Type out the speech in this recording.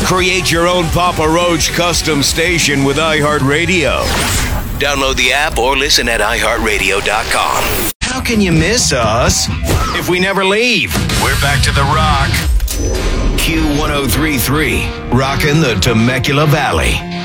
Create your own Papa Roach custom station with iHeartRadio. Download the app or listen at iHeartRadio.com. How can you miss us if we never leave? We're back to The Rock. Q1033, rocking the Temecula Valley.